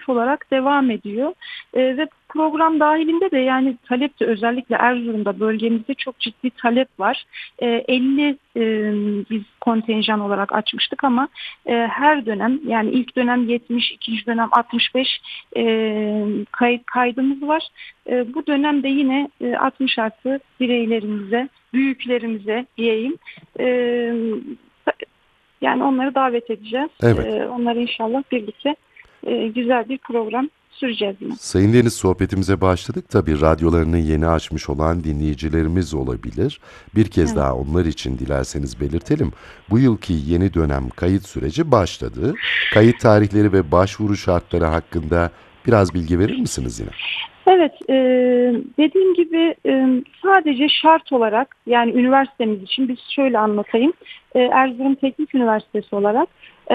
aktif olarak devam ediyor. Ve program dahilinde de yani talep de özellikle Erzurum'da bölgemizde çok ciddi talep var. 50 biz kontenjan olarak açmıştık ama her dönem yani ilk dönem 70, ikinci dönem 65 kaydımız var. Bu dönemde yine 60 artı bireylerimize, büyüklerimize diyeyim. Yani onları davet edeceğiz. Evet. Onları inşallah birlikte güzel bir program süreceğiz yine. Sayın Deniz, sohbetimize başladık. Tabii radyolarını yeni açmış olan dinleyicilerimiz olabilir. Bir kez Evet. daha onlar için dilerseniz belirtelim. Bu yılki yeni dönem kayıt süreci başladı. Kayıt tarihleri ve başvuru şartları hakkında biraz bilgi verir misiniz yine? Evet, dediğim gibi sadece şart olarak yani üniversitemiz için biz şöyle anlatayım. Erzurum Teknik Üniversitesi olarak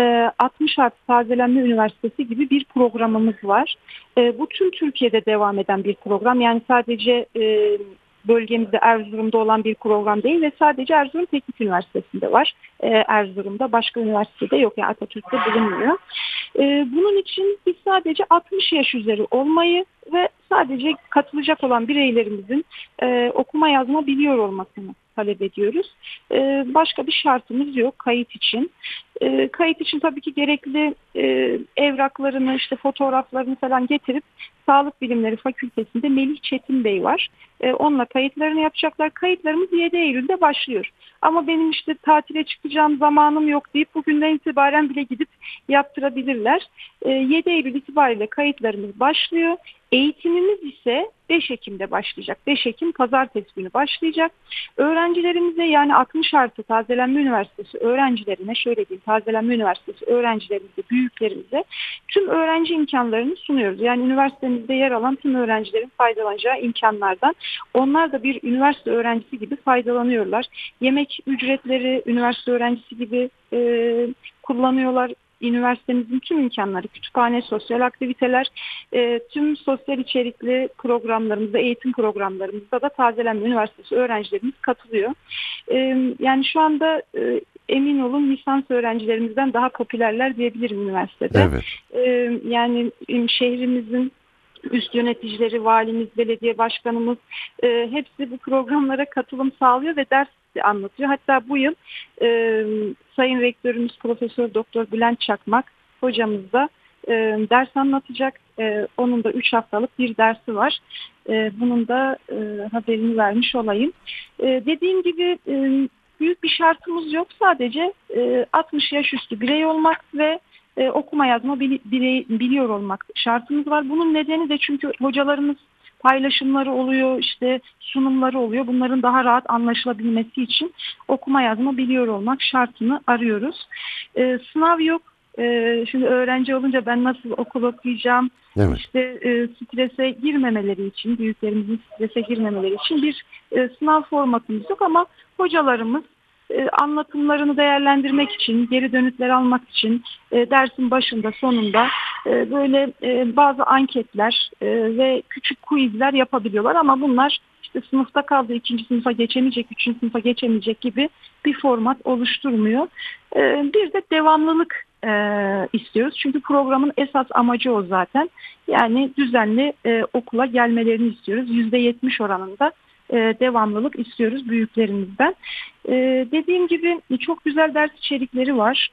60 artı tazelenme üniversitesi gibi bir programımız var. Bu tüm Türkiye'de devam eden bir program. Yani sadece bölgemizde Erzurum'da olan bir program değil ve sadece Erzurum Teknik Üniversitesi'nde var. Erzurum'da başka üniversitede yok yani Atatürk'te bulunmuyor. Bunun için biz sadece 60 yaş üzeri olmayı ve sadece katılacak olan bireylerimizin okuma yazma biliyor olmasını talep ediyoruz. Başka bir şartımız yok kayıt için. Kayıt için tabii ki gerekli evraklarını, işte fotoğraflarını falan getirip Sağlık Bilimleri Fakültesi'nde Melih Çetin Bey var. Onunla kayıtlarını yapacaklar. Kayıtlarımız 7 Eylül'de başlıyor. Ama benim işte tatile çıkacağım zamanım yok deyip bugünden itibaren bile gidip yaptırabilirler. 7 Eylül itibariyle kayıtlarımız başlıyor. Eğitimimiz ise 5 Ekim'de başlayacak. 5 Ekim pazartesi günü başlayacak. Öğrencilerimize yani 60 artı Tazelenme Üniversitesi öğrencilerine şöyle diyeyim Tazelenme Üniversitesi öğrencilerimize, büyüklerimize tüm öğrenci imkanlarını sunuyoruz. Yani üniversitemizde yer alan tüm öğrencilerin faydalanacağı imkanlardan. Onlar da bir üniversite öğrencisi gibi faydalanıyorlar. Yemek ücretleri üniversite öğrencisi gibi kullanıyorlar. Üniversitemizin tüm imkanları, kütüphane, sosyal aktiviteler, tüm sosyal içerikli programlarımızda, eğitim programlarımızda da Tazelenme Üniversitesi öğrencilerimiz katılıyor. Yani şu anda emin olun lisans öğrencilerimizden daha popülerler diyebilirim üniversitede. Evet. Yani şehrimizin üst yöneticileri, valimiz, belediye başkanımız hepsi bu programlara katılım sağlıyor ve ders anlatıyor. Hatta bu yıl Sayın Rektörümüz Profesör Doktor Bülent Çakmak hocamız da ders anlatacak. Onun da 3 haftalık bir dersi var. Bunun da haberini vermiş olayım. Dediğim gibi büyük bir şartımız yok. Sadece 60 yaş üstü birey olmak ve okuma yazma biliyor olmak şartımız var. Bunun nedeni de çünkü hocalarımız paylaşımları oluyor, işte sunumları oluyor. Bunların daha rahat anlaşılabilmesi için okuma yazma biliyor olmak şartını arıyoruz. Sınav yok. Şimdi öğrenci olunca ben nasıl okul okuyacağım, Evet. işte strese girmemeleri için, büyüklerimizin strese girmemeleri için bir sınav formatımız yok ama hocalarımız anlatımlarını değerlendirmek için, geri dönütler almak için dersin başında sonunda böyle bazı anketler ve küçük quizler yapabiliyorlar ama bunlar işte sınıfta kaldı, ikinci sınıfa geçemeyecek, üçüncü sınıfa geçemeyecek gibi bir format oluşturmuyor. Bir de devamlılık istiyoruz. Çünkü programın esas amacı o zaten. Yani düzenli okula gelmelerini istiyoruz. %70 oranında devamlılık istiyoruz büyüklerimizden. Dediğim gibi çok güzel ders içerikleri var.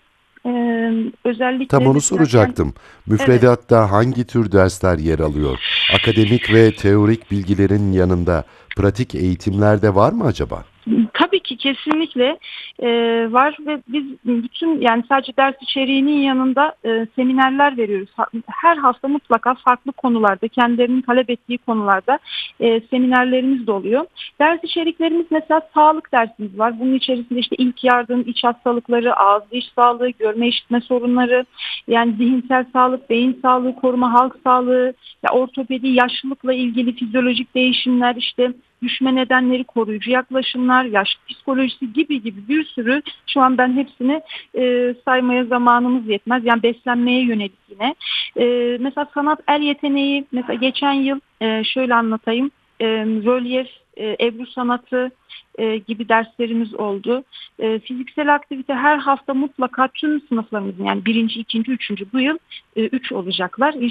Tam Özellikle onu mesela soracaktım. evet. Müfredatta hangi tür dersler yer alıyor? Akademik ve teorik bilgilerin yanında pratik eğitimler de var mı acaba? Tabii ki kesinlikle var ve biz bütün yani sadece ders içeriğinin yanında seminerler veriyoruz. Her hafta mutlaka farklı konularda, kendilerinin talep ettiği konularda seminerlerimiz de oluyor. Ders içeriklerimiz mesela sağlık dersimiz var. Bunun içerisinde işte ilk yardım, iç hastalıkları, ağız diş sağlığı, görme işitme sorunları, yani zihinsel sağlık, beyin sağlığı, koruma halk sağlığı, ya ortopedi, yaşlılıkla ilgili fizyolojik değişimler, işte düşme nedenleri, koruyucu yaklaşımlar, yaş psikolojisi gibi bir sürü şu an ben hepsini saymaya zamanımız yetmez. Yani beslenmeye yönelik yine. Mesela sanat el yeteneği, mesela geçen yıl şöyle anlatayım. Rölyef, ebru sanatı gibi derslerimiz oldu. Fiziksel aktivite her hafta mutlaka tüm sınıflarımızın yani birinci, ikinci, üçüncü bu yıl 3 olacaklar.